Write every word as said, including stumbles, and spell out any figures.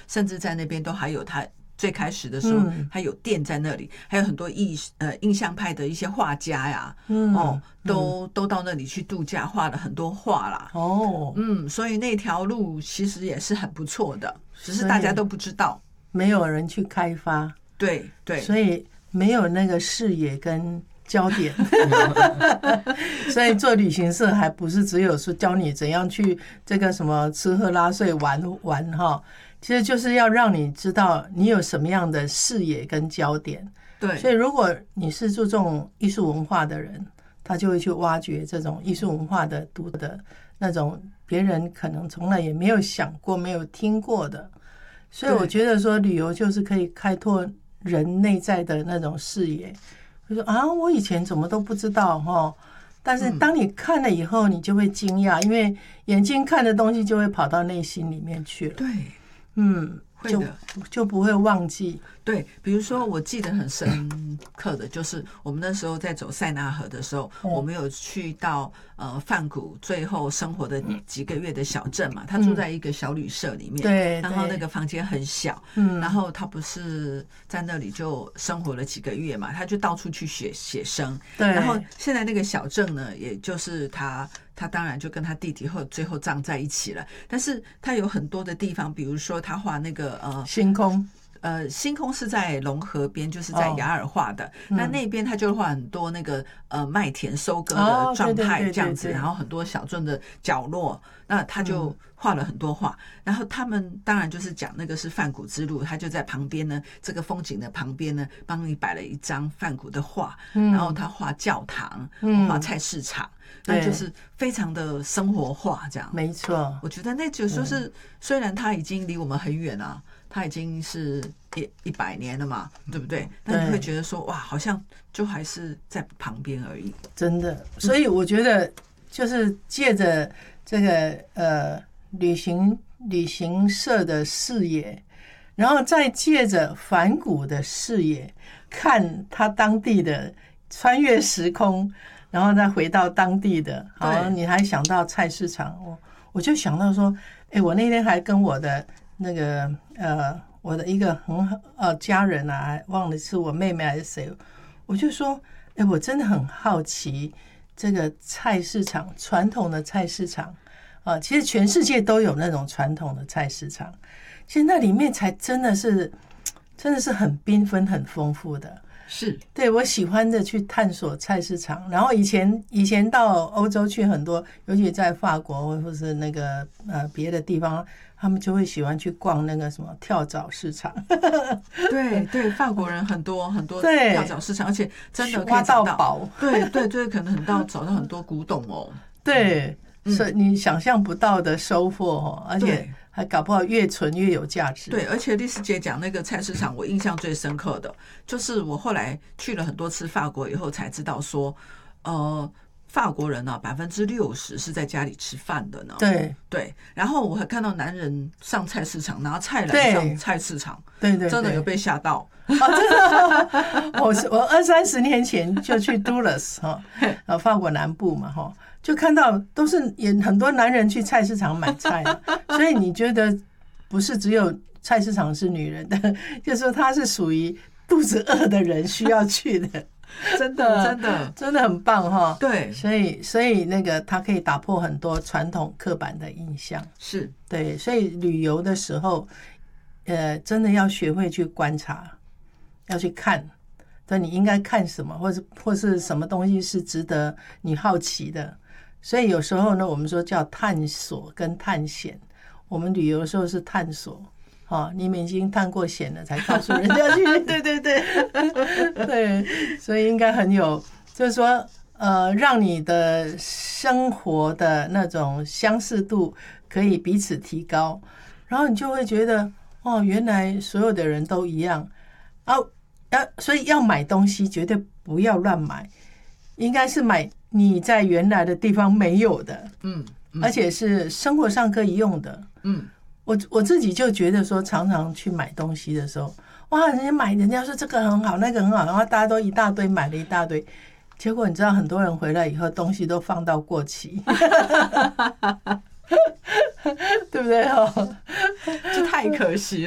甚至在那边都还有他最开始的时候，嗯、他有店在那里，还有很多艺呃印象派的一些画家呀，嗯、哦，都、嗯、都到那里去度假，画了很多画啦。哦，嗯，所以那条路其实也是很不错的，只是大家都不知道， 没有人去开发。 对对， 所以没有那个视野跟焦点，所以做旅行社还不是只有说教你怎样去这个什么吃喝拉睡玩玩哈。其实就是要让你知道你有什么样的视野跟焦点。 对， 所以如果你是注重艺术文化的人，他就会去挖掘这种艺术文化的独特的那种别人可能从来也没有想过没有听过的。所以我觉得说旅游就是可以开拓人内在的那种视野，就说啊我以前怎么都不知道齁，但是当你看了以后你就会惊讶，因为眼睛看的东西就会跑到内心里面去了。 对， 嗯，就就不会忘记。 对，比如说我记得很深刻的就是我们那时候在走塞纳河的时候，嗯、我们有去到呃梵谷最后生活的几个月的小镇嘛，他住在一个小旅社里面， 对、嗯， 然后那个房间很小，嗯，然后他不是在那里就生活了几个月嘛，他就到处去写写生， 对， 然后现在那个小镇呢，也就是他。他当然就跟他弟弟后最后葬在一起了，但是他有很多的地方，比如说他画那个呃星空， 呃星空是在龙河边，就是在雅尔画的，哦、那那边他就画很多那个呃麦田收割的状态这样子，然后很多小镇的角落，那他就画了很多画，嗯、然后他们当然就是讲那个是梵谷之路，他就在旁边呢，这个风景的旁边呢，帮你摆了一张梵谷的画，嗯、然后他画教堂，嗯、画菜市场。那就是非常的生活化，这样没错。 我觉得那就就是，虽然他已经离我们很远啊，他已经是一一百年了嘛，对不对？但你会觉得说，哇，好像就还是在旁边而已。 真的，所以我觉得就是借着这个呃旅行旅行社的视野，然后再借着梵谷的视野，看他当地的穿越时空。然后再回到当地的，好，你还想到菜市场，我我就想到说，哎，我那天还跟我的那个呃，我的一个很好呃家人啊，忘了是我妹妹还是谁，我就说，哎，我真的很好奇这个菜市场，传统的菜市场啊、呃，其实全世界都有那种传统的菜市场，其实那里面才真的是真的是很缤纷、很丰富的。 是对，我喜欢的去探索菜市场，然后以前以前到欧洲去很多，尤其在法国或是那个呃别的地方，他们就会喜欢去逛那个什么跳蚤市场。 对对，法国人很多很多跳蚤市场，而且真的可以挖到宝。 对对对，可能很到找到很多古董哦。 对，是、嗯、你想象不到的收获哦，而且。还搞不好越存越有价值。 对，而且丽丝姐讲那个菜市场，我印象最深刻的就是我后来去了很多次法国以后才知道说，呃，法国人呢百分之六十是在家里吃饭的呢。 对对，然后我还看到男人上菜市场拿菜来上菜市场， 对 对, 对， 真的有被吓到。 哦，真的，我我二三十年前就去杜勒斯哈，呃，法国南部嘛哈。就看到都是也很多男人去菜市场买菜，所以你觉得不是只有菜市场是女人的，就是说它是属于肚子饿的人需要去的， 真的真的真的很棒哈。 对， 所以所以那个它可以打破很多传统刻板的印象， 是对，所以旅游的时候，呃，真的要学会去观察，要去看。对，你应该看什么，或是或是什么东西是值得你好奇的。所以有时候呢，我们说叫探索跟探险。我们旅游的时候是探索，哦，你们已经探过险了，才告诉人家去。对对对，对，所以应该很有，就是说，呃，让你的生活的那种相似度可以彼此提高，然后你就会觉得，哦，原来所有的人都一样啊。要所以要买东西绝对不要乱买，应该是买你在原来的地方没有的，嗯，嗯而且是生活上可以用的，嗯，我我自己就觉得说，常常去买东西的时候，哇，人家买，人家说这个很好，那个很好，然后大家都一大堆买了一大堆，结果你知道，很多人回来以后东西都放到过期，对不对？哦， 这太可惜了。